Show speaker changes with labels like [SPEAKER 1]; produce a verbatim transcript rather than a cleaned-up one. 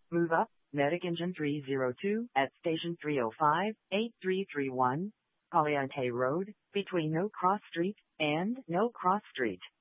[SPEAKER 1] Move up, Medic Engine three zero two at Station three oh five, eight three three one, Caliente Road, between No Cross Street and No Cross Street.